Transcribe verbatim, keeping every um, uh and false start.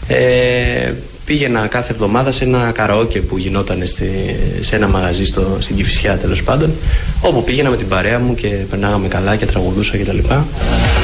Ε, πήγαινα κάθε εβδομάδα σε ένα καραόκε που γινόταν στη, σε ένα μαγαζί στο, στην Κηφισιά, τέλος πάντων, όπου πήγαινα με την παρέα μου και περνάγαμε καλά και τραγουδούσα κτλ.